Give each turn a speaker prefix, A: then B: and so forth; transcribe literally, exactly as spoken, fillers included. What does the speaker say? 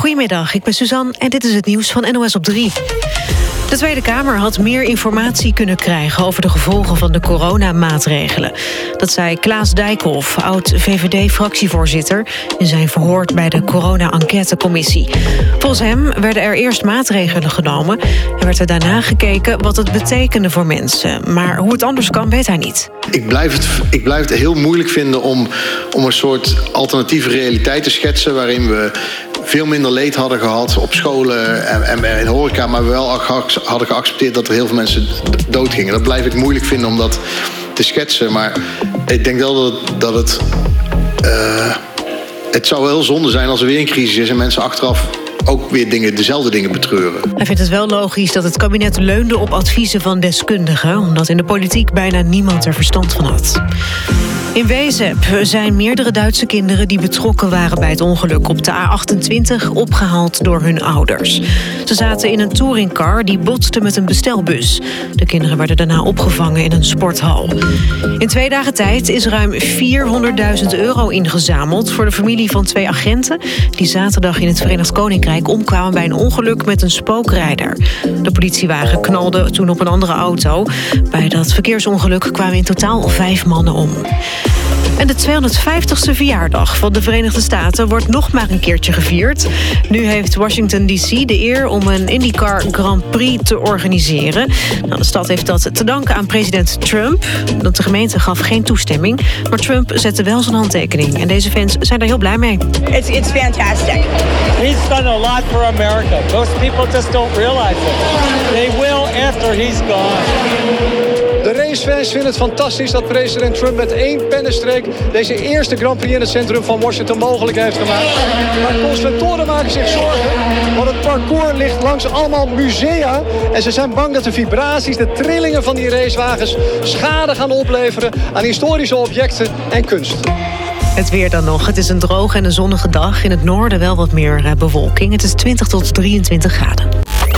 A: Goedemiddag, ik ben Suzanne en dit is het nieuws van N O S op drie. De Tweede Kamer had meer informatie kunnen krijgen over de gevolgen van de coronamaatregelen. Dat zei Klaas Dijkhoff, oud-V V D-fractievoorzitter, in zijn verhoor bij de corona-enquêtecommissie. Volgens hem werden er eerst maatregelen genomen en werd er daarna gekeken wat het betekende voor mensen. Maar hoe het anders kan, weet hij niet.
B: Ik blijf het, ik blijf het heel moeilijk vinden om, om een soort alternatieve realiteit te schetsen waarin we veel minder leed hadden gehad op scholen en, en in de horeca, maar we wel hadden geaccepteerd dat er heel veel mensen doodgingen. Dat blijf ik moeilijk vinden om dat te schetsen. Maar ik denk wel dat het... Dat het, uh, het zou wel heel zonde zijn als er weer een crisis is en mensen achteraf ook weer dingen, dezelfde dingen betreuren.
A: Hij vindt het wel logisch dat het kabinet leunde op adviezen van deskundigen, omdat in de politiek bijna niemand er verstand van had. In Wezep zijn meerdere Duitse kinderen die betrokken waren bij het ongeluk op de A achtentwintig opgehaald door hun ouders. Ze zaten in een touringcar die botste met een bestelbus. De kinderen werden daarna opgevangen in een sporthal. In twee dagen tijd is ruim vierhonderdduizend euro ingezameld voor de familie van twee agenten die zaterdag in het Verenigd Koninkrijk omkwamen bij een ongeluk met een spookrijder. De politiewagen knalde toen op een andere auto. Bij dat verkeersongeluk kwamen in totaal vijf mannen om. En de tweehonderdvijftigste verjaardag van de Verenigde Staten wordt nog maar een keertje gevierd. Nu heeft Washington D C de eer om een IndyCar Grand Prix te organiseren. Nou, de stad heeft dat te danken aan president Trump. De gemeente gaf geen toestemming, maar Trump zette wel zijn handtekening. En deze fans zijn er heel blij mee.
C: It's, it's fantastic.
D: He's done a lot for America. Most people just don't realize it. They will after he's gone.
E: De racefans vinden het fantastisch dat president Trump met één pennenstreek deze eerste Grand Prix in het centrum van Washington mogelijk heeft gemaakt. Maar constructoren maken zich zorgen, want het parcours ligt langs allemaal musea. En ze zijn bang dat de vibraties, de trillingen van die racewagens schade gaan opleveren aan historische objecten en kunst.
A: Het weer dan nog. Het is een droge en een zonnige dag. In het noorden wel wat meer bewolking. Het is twintig tot drieëntwintig graden.